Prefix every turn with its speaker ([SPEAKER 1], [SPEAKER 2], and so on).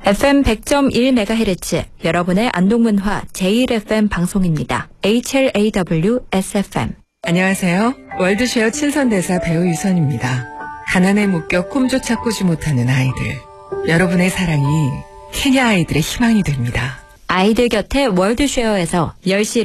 [SPEAKER 1] FM 100.1MHz 여러분의 안동문화 제1FM 방송입니다. HLAW-SFM.
[SPEAKER 2] 안녕하세요. 월드쉐어 친선대사 배우 유선입니다. 가난에 묶여 꿈조차 꾸지 못하는 아이들. 여러분의 사랑이 케냐 아이들의 희망이 됩니다.
[SPEAKER 1] 아이들 곁에 월드쉐어에서 10시